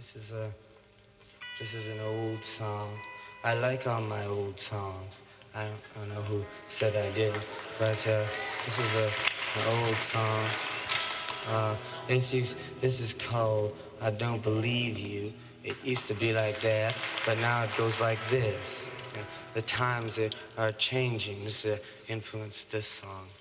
This is a this is an old song. I like all my old songs. I don't know who said I didn't, but this is an old song. This is called "I Don't Believe You." It used to be like that, but now it goes like this. The times are changing. This influenced this song.